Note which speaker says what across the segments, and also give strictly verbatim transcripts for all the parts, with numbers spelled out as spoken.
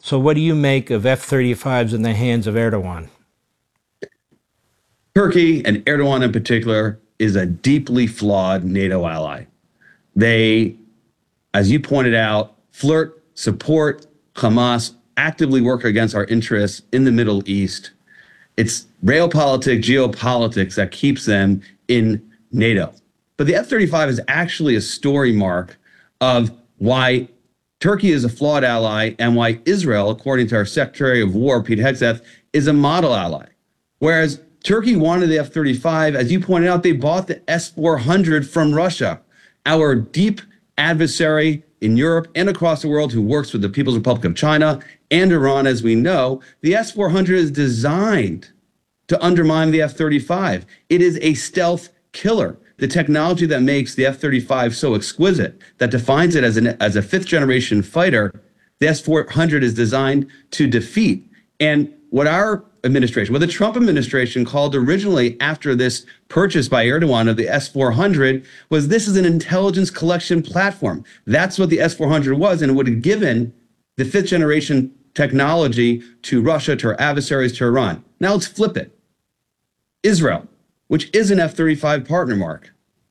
Speaker 1: So what do you make of F thirty-fives in the hands of Erdogan?
Speaker 2: Turkey, and Erdogan in particular, is a deeply flawed NATO ally. They, as you pointed out, flirt, support Hamas, actively work against our interests in the Middle East. It's realpolitik, geopolitics that keeps them in NATO. But the F thirty-five is actually a story, Mark, of why Turkey is a flawed ally and why Israel, according to our Secretary of War, Pete Hegseth, is a model ally. Whereas Turkey wanted the F thirty-five. As you pointed out, they bought the S four hundred from Russia, our deep adversary in Europe and across the world who works with the People's Republic of China and Iran, as we know. The S four hundred is designed to undermine the F thirty-five. It is a stealth killer. The technology that makes the F thirty-five so exquisite, that defines it as, an, as a fifth-generation fighter, the S four hundred is designed to defeat. And what our administration, what the Trump administration called originally after this purchase by Erdogan of the S four hundred, was this is an intelligence collection platform. That's what the S four hundred was, and it would have given the fifth generation technology to Russia, to our adversaries, to Iran. Now let's flip it. Israel, which is an F thirty-five partner, Mark.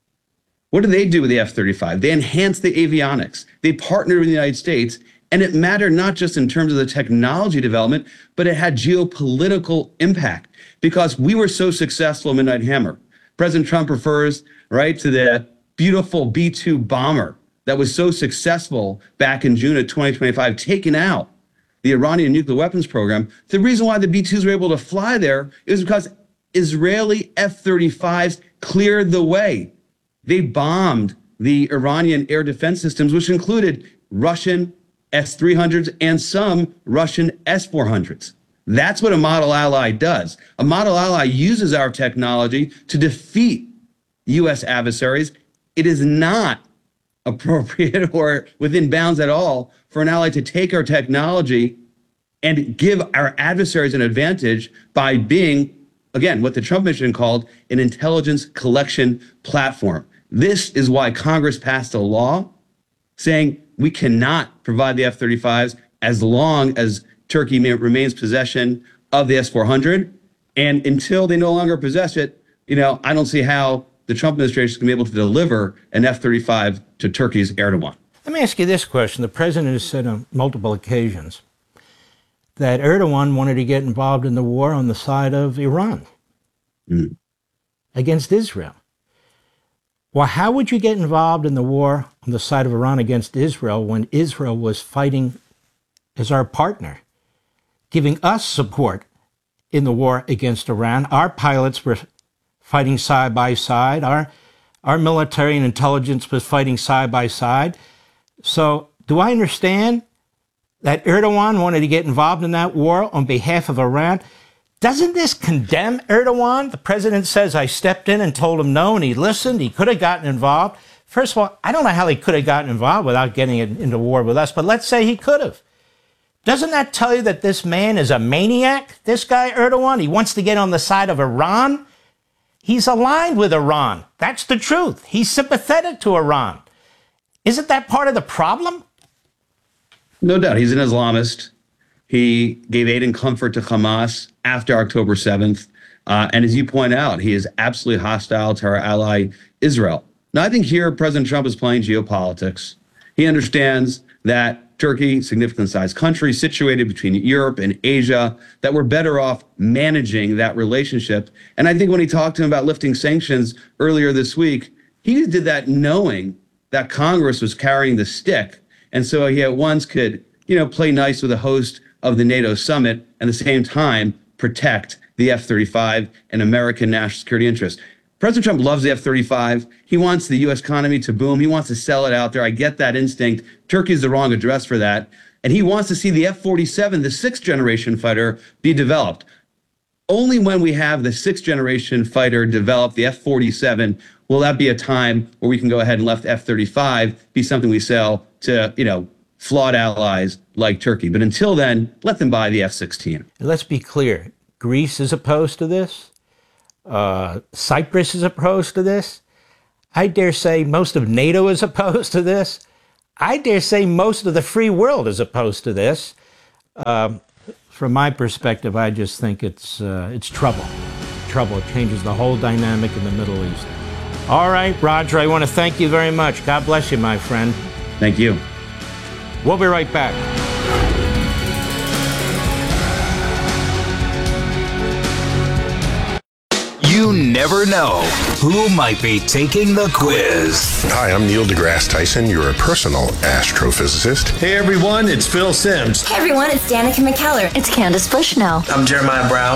Speaker 2: What do they do with the F thirty-five? They enhance the avionics. They partner with the United States. And it mattered not just in terms of the technology development, but it had geopolitical impact because we were so successful in Midnight Hammer. President Trump refers, right, to the beautiful B two bomber that was so successful back in June of twenty twenty-five, taking out the Iranian nuclear weapons program. The reason why the B twos were able to fly there is because Israeli F thirty-fives cleared the way. They bombed the Iranian air defense systems, which included Russian S three hundreds and some Russian S four hundreds. That's what a model ally does. A model ally uses our technology to defeat U S adversaries. It is not appropriate or within bounds at all for an ally to take our technology and give our adversaries an advantage by being, again, what the Trump mission called an intelligence collection platform. This is why Congress passed a law saying we cannot provide the F thirty-fives as long as Turkey remains possession of the S four hundred. And until they no longer possess it, you know, I don't see how the Trump administration is going to be able to deliver an F thirty-five to Turkey's Erdogan.
Speaker 1: Let me ask you this question. The president has said on multiple occasions that Erdogan wanted to get involved in the war on the side of Iran mm. against Israel. Well, how would you get involved in the war on the side of Iran against Israel when Israel was fighting as our partner, giving us support in the war against Iran? Our pilots were fighting side by side. Our, our military and intelligence was fighting side by side. So do I understand that Erdogan wanted to get involved in that war on behalf of Iran? Doesn't this condemn Erdogan? The president says, I stepped in and told him no, and he listened. He could have gotten involved. First of all, I don't know how he could have gotten involved without getting into war with us, but let's say he could have. Doesn't that tell you that this man is a maniac, this guy Erdogan? He wants to get on the side of Iran. He's aligned with Iran. That's the truth. He's sympathetic to Iran. Isn't that part of the problem?
Speaker 2: No doubt. He's an Islamist. He gave aid and comfort to Hamas after October seventh. Uh, and as you point out, he is absolutely hostile to our ally, Israel. Now, I think here President Trump is playing geopolitics. He understands that Turkey, significant sized country situated between Europe and Asia, that we're better off managing that relationship. And I think when he talked to him about lifting sanctions earlier this week, he did that knowing that Congress was carrying the stick. And so he at once could, you know, play nice with the host of the NATO summit and at the same time protect the F thirty-five and American national security interests. President Trump loves the F thirty-five. He wants the U S economy to boom. He wants to sell it out there. I get that instinct. Turkey is the wrong address for that. And he wants to see the F forty-seven, the sixth generation fighter, be developed. Only when we have the sixth generation fighter develop, the F forty-seven, will that be a time where we can go ahead and let the F thirty-five be something we sell to, you know, flawed allies like Turkey. But until then, let them buy the F sixteen.
Speaker 1: Let's be clear. Greece is opposed to this. Uh, Cyprus is opposed to this. I dare say most of NATO is opposed to this. I dare say most of the free world is opposed to this. Um, from my perspective, I just think it's uh, it's trouble. Trouble. It changes the whole dynamic in the Middle East. All right, Roger, I want to thank you very much. God bless you, my friend.
Speaker 2: Thank you.
Speaker 1: We'll be right back.
Speaker 3: You never know who might be taking the quiz.
Speaker 4: Hi, I'm Neil deGrasse Tyson, your personal astrophysicist.
Speaker 5: Hey everyone, it's Phil Simms.
Speaker 6: Hey everyone, it's Danica McKellar.
Speaker 7: It's Candace Bushnell.
Speaker 8: I'm Jeremiah Brown.